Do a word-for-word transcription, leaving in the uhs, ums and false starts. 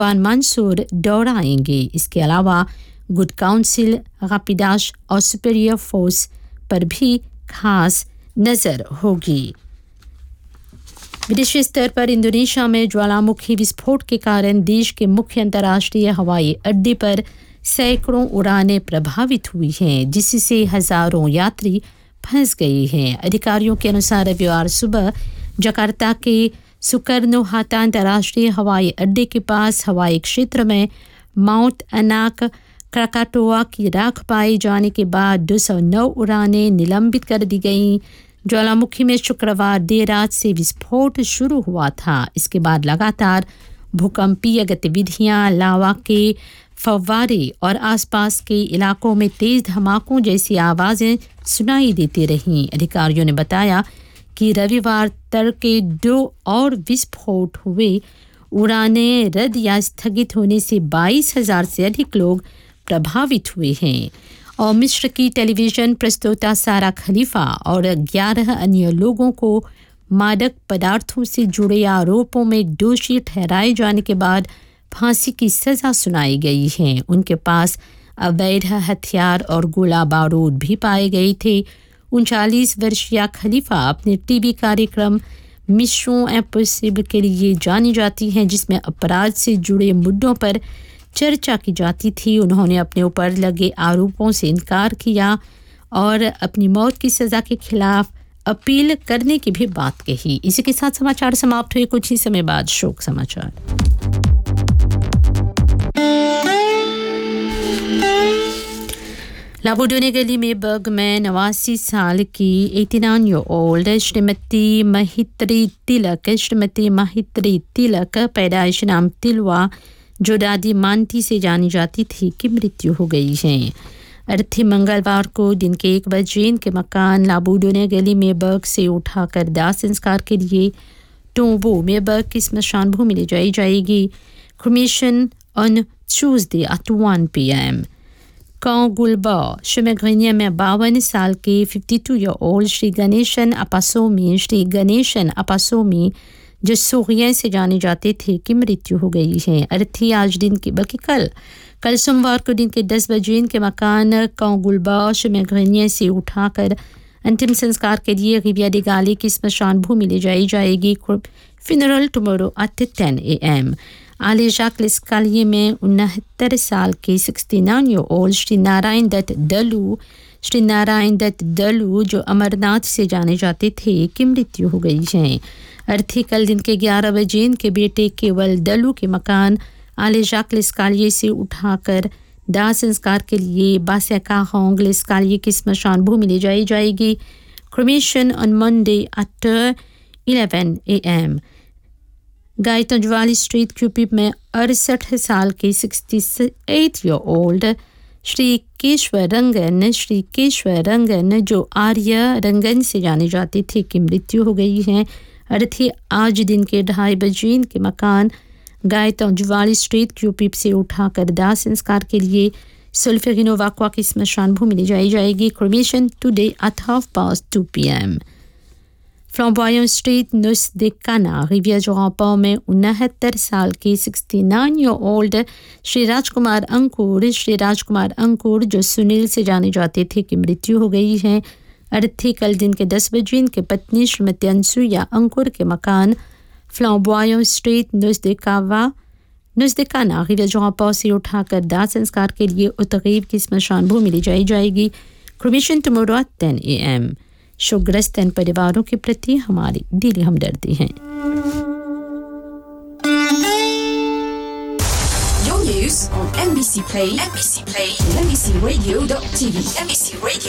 मंसूर दौड़ाएंगे। इसके अलावा good council, रापिडाश और सुपीरियर फोर्स पर भी खास नज़र होगी। विदेशी स्तर पर इंडोनेशिया में ज्वालामुखी विस्फोट के कारण देश के मुख्य अंतर्राष्ट्रीय हवाई अड्डे पर सैकड़ों उड़ानें प्रभावित हुई हैं, जिससे हजारों यात्री फंस गए हैं। अधिकारियों के अनुसार रविवार सुबह जकार्ता के सुकर्नो हाता अंतर्राष्ट्रीय हवाई अड्डे के पास हवाई क्षेत्र में माउंट अनाक क्राकाटोआ की राख पाए जाने के बाद दो सौ नौ उड़ानें निलंबित कर दी गईं। ज्वालामुखी में शुक्रवार देर रात से विस्फोट शुरू हुआ था। इसके बाद लगातार भूकंपीय गतिविधियां, लावा के फव्वारे और आसपास के इलाकों में तेज धमाकों जैसी आवाज़ें सुनाई देती रहीं। अधिकारियों ने बताया कि रविवार तड़के दो और विस्फोट हुए। उड़ानें रद्द या स्थगित होने से बाईस हज़ार से अधिक लोग प्रभावित हुए हैं। और मिस्र की टेलीविज़न प्रस्तोता सारा खलीफा और ग्यारह अन्य लोगों को मादक पदार्थों से जुड़े आरोपों में दोषी ठहराए जाने के बाद फांसी की सज़ा सुनाई गई है। उनके पास अवैध हथियार और गोला बारूद भी पाए गए थे। उनचालीस वर्षीय खलीफा अपने टीवी कार्यक्रम मिशन इम्पॉसिबल के लिए जानी जाती हैं, जिसमें अपराध से जुड़े मुद्दों पर चर्चा की जाती थी। उन्होंने अपने ऊपर लगे आरोपों से इनकार किया और अपनी मौत की सज़ा के खिलाफ अपील करने की भी बात कही। इसी के साथ समाचार समाप्त हुए। कुछ ही समय बाद शोक समाचार। लाबोडोने गली में बग में नवासी साल की एटी ओल्ड श्रीमती महित्री तिलक श्रीमती महित्री तिलक पैदाइश नाम तिलवा जो दादी मानती से जानी जाती थी की मृत्यु हो गई है। अर्थी मंगलवार को दिन के एक बजे इनके मकान लाबोडोने गली में बग से उठाकर दाह संस्कार के लिए टोंबो में बग की स्मशान भूमि ले जाई जाएगी। Cremation on Tuesday at one P M. कांगुलबा शिमग्रेनिया में बावन साल के बावन ईयर ओल्ड श्री गणेशन अपासोमी श्री गणेशन अपासोमी जो सोगिया से जाने जाते थे की मृत्यु हो गई है। अर्थी आज दिन के बल्कि कल कल सोमवार को दिन के दस बजे इनके मकान कांगुलबा शिमग्रेनिया से उठाकर अंतिम संस्कार के लिए रिविया डी गाली की स्मशान भूमि ले जाई जाएगी। Funeral tomorrow at ten A M. आले जाक लिस्कालिए में उनहत्तर साल के उनहत्तर ईयर ओल्ड श्री नारायण दत्त दलू श्री नारायण दत्त दलू जो अमरनाथ से जाने जाते थे की मृत्यु हो गई है। अर्थी कल दिन के ग्यारह बजे इनके बेटे केवल दलू के मकान आले जाक लिस्कालिए से उठाकर दाह संस्कार के लिए बासेका होंग लिस्कालिए की स्मशान भूमि ले जाई जाएगी। Cremation on Monday at eleven A M. गायतंजवाली street क्यूपिप में अड़सठ साल के अड़सठ ईयर ओल्ड श्री केशवर रंगन श्री केशवर रंगन जो आर्य रंगन से जाने जाते थे की मृत्यु हो गई है। अर्थी आज दिन के ढाई बजे इनके मकान गायतंजवाली स्ट्रीट क्यूपिप से उठाकर दाह संस्कार के लिए सुल्फेगिनो वाक्वा की स्मशान भूमि ले जाई जाएगी। Cremation today at half past to P M. फ्लम्बोयन street नुस दे काना रिविया जोरापा में उनहत्तर साल के उनहत्तर ईयर ओल्ड श्री राजकुमार अंकुर श्री राजकुमार अंकुर जो सुनील से जाने जाते थे की मृत्यु हो गई है। अर्थी कल दिन के दस बजे इनके पत्नी श्रीमती अनसुईया अंकुर के मकान फ्लम्बोयन स्ट्रीट नुस दे कावा नुस दे काना रिविया जोरापा से उठाकर दाह संस्कार के लिए उत्तरीब की स्मशान भूमि ले जाई जाएगी। Cremation tomorrow at ten A M. शोकग्रस्त परिवारों के प्रति हमारी दिली हमदर्दी है। Your news on N B C Play, N B C Play, N B C Radio dot T V, N B C Radio